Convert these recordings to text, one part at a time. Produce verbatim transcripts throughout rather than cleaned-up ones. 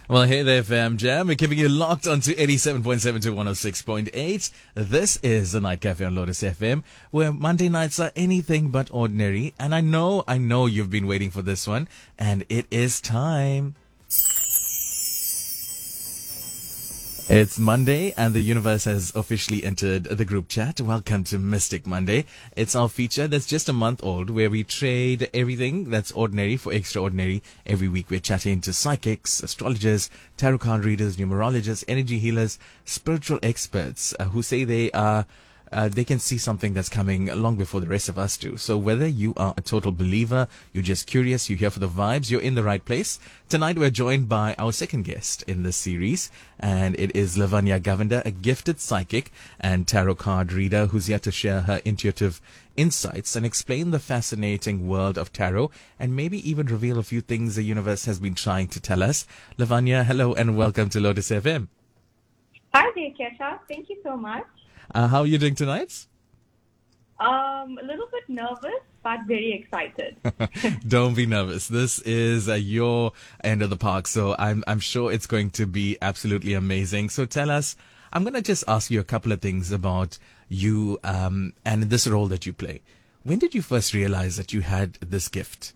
Well, hey there, Fam Jam. We're keeping you locked onto eighty-seven point seven to one oh six point eight. This is the Night Cafe on Lotus F M, where Monday nights are anything but ordinary. And I know, I know you've been waiting for this one, and it is time. It's Monday and the universe has officially entered the group chat. Welcome to Mystic Monday. It's our feature that's just a month old where we trade everything that's ordinary for extraordinary. Every week we're chatting to psychics, astrologers, tarot card readers, numerologists, energy healers, spiritual experts uh, who say they are Uh, they can see something that's coming long before the rest of us do. So whether you are a total believer, you're just curious, you're here for the vibes, you're in the right place. Tonight we're joined by our second guest in this series, and it is Lavanya Govender, a gifted psychic and tarot card reader who's here to share her intuitive insights and explain the fascinating world of tarot and maybe even reveal a few things the universe has been trying to tell us. Lavanya, hello and welcome to Lotus F M. Hi there, Kesha. Thank you so much. Uh, how are you doing tonight? Um, a little bit nervous, but very excited. Don't be nervous. This is uh, your end of the park, so I'm I'm sure it's going to be absolutely amazing. So tell us, I'm going to just ask you a couple of things about you um, and this role that you play. When did you first realize that you had this gift?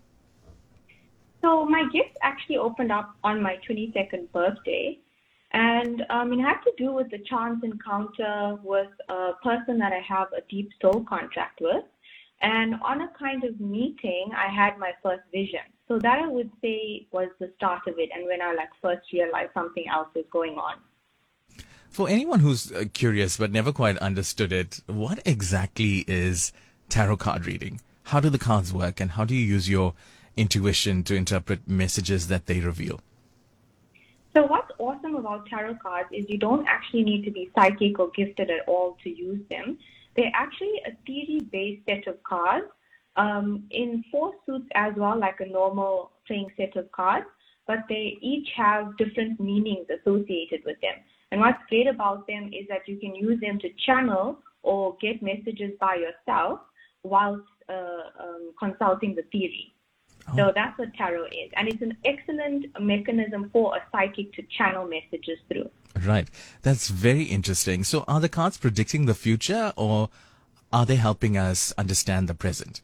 So my gift actually opened up on my twenty-second birthday. And um, it had to do with the chance encounter with a person that I have a deep soul contract with. And on a kind of meeting, I had my first vision. So that I would say was the start of it, and when I like first realized something else was going on. For anyone who's uh, curious but never quite understood it, what exactly is tarot card reading? How do the cards work, and how do you use your intuition to interpret messages that they reveal? So what's awesome about tarot cards is you don't actually need to be psychic or gifted at all to use them. They're actually a theory-based set of cards um, in four suits as well, like a normal playing set of cards, but they each have different meanings associated with them. And what's great about them is that you can use them to channel or get messages by yourself whilst uh, um, consulting the theory. Oh. So that's what tarot is. And it's an excellent mechanism for a psychic to channel messages through. Right. That's very interesting. So are the cards predicting the future, or are they helping us understand the present?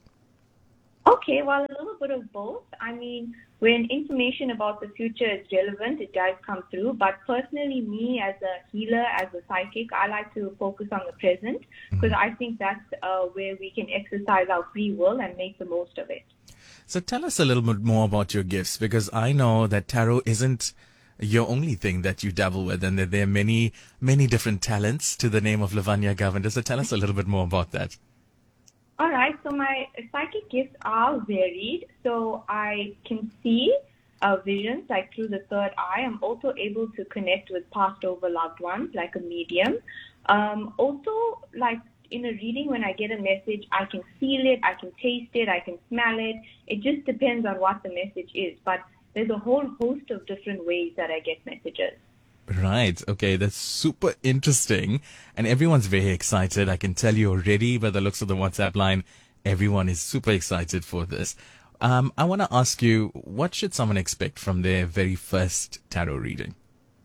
Okay, well, a little bit of both. I mean, when information about the future is relevant, it does come through. But personally, me as a healer, as a psychic, I like to focus on the present because mm-hmm. I think that's uh, where we can exercise our free will and make the most of it. So tell us a little bit more about your gifts, because I know that tarot isn't your only thing that you dabble with, and that there are many, many different talents to the name of Lavanya Govender. So tell us a little bit more about that. All right. So my psychic gifts are varied. So I can see uh, visions like through the third eye. I'm also able to connect with passed over loved ones like a medium. Um, also, like in a reading, when I get a message, I can feel it, I can taste it, I can smell it. It just depends on what the message is. But there's a whole host of different ways that I get messages. Right. Okay. That's super interesting. And everyone's very excited. I can tell you already by the looks of the WhatsApp line, everyone is super excited for this. Um, I want to ask you, what should someone expect from their very first tarot reading?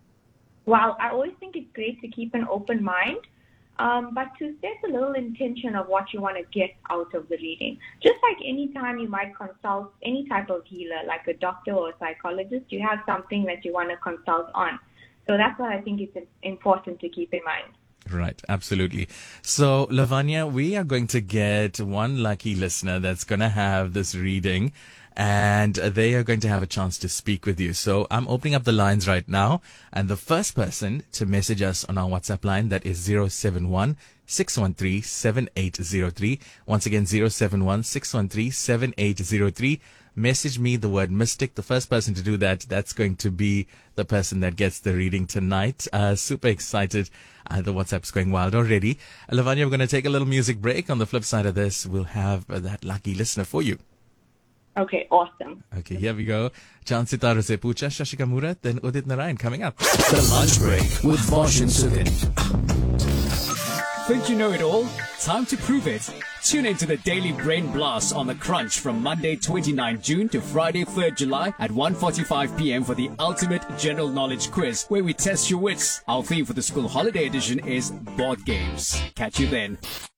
Well, I always think it's great to keep an open mind. Um, but to set a little intention of what you want to get out of the reading. Just like any time you might consult any type of healer, like a doctor or a psychologist, you have something that you want to consult on. So that's what I think is important to keep in mind. Right, absolutely. So, Lavanya, we are going to get one lucky listener that's going to have this reading, and they are going to have a chance to speak with you. So I'm opening up the lines right now, and the first person to message us on our WhatsApp line, that is zero seven one, six one three, seven eight zero three. Once again, zero seven one, six one three, seven eight zero three. Message me the word mystic. The first person to do that, that's going to be the person that gets the reading tonight. Uh, super excited. Uh, the WhatsApp's going wild already. Uh, Lavanya, we're going to take a little music break. On the flip side of this, we'll have uh, that lucky listener for you. Okay, awesome. Okay, here we go. Chansitaro Se Pucha, Shashika Murat, then Udit Narayan coming up. The Lunch Break with Vosh and Sudhin. Think you know it all? Time to prove it. Tune into the Daily Brain Blast on The Crunch from Monday twenty-ninth June to Friday third July at one forty-five p.m. for the ultimate general knowledge quiz where we test your wits. Our theme for the school holiday edition is board games. Catch you then.